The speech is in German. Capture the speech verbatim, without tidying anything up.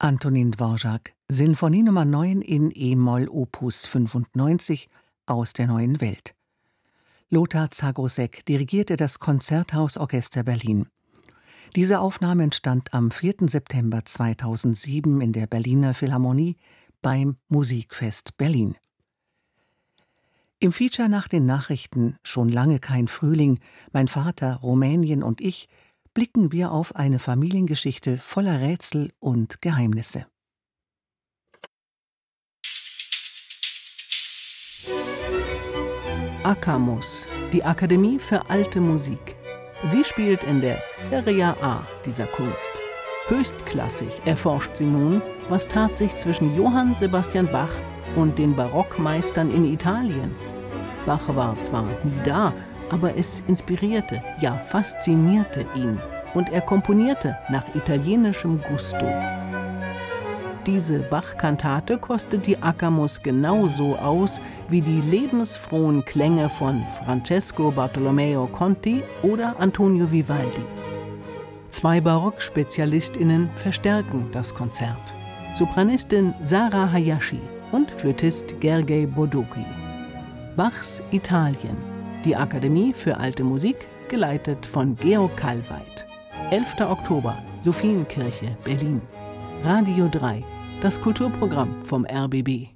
Antonin Dvorak, Sinfonie Nummer neun in e-Moll Opus fünfundneunzig aus der Neuen Welt. Lothar Zagoszek dirigierte das Konzerthausorchester Berlin. Diese Aufnahme entstand am vierten September zweitausendsieben in der Berliner Philharmonie beim Musikfest Berlin. Im Feature nach den Nachrichten »Schon lange kein Frühling, mein Vater, Rumänien und ich« blicken wir auf eine Familiengeschichte voller Rätsel und Geheimnisse. AKAMUS, die Akademie für Alte Musik. Sie spielt in der Serie A dieser Kunst. Höchstklassig erforscht sie nun, was tat sich zwischen Johann Sebastian Bach und den Barockmeistern in Italien. Bach war zwar nie da, aber es inspirierte, ja faszinierte ihn. Und er komponierte nach italienischem Gusto. Diese Bach-Kantate kostet die AKAMUS genauso aus wie die lebensfrohen Klänge von Francesco Bartolomeo Conti oder Antonio Vivaldi. Zwei Barock-SpezialistInnen verstärken das Konzert. Sopranistin Sarah Hayashi und Flötist Gergely Bodoky. Bachs Italien, die Akademie für Alte Musik, geleitet von Georg Kallweit. elfter Oktober, Sophienkirche, Berlin. Radio drei, das Kulturprogramm vom R B B.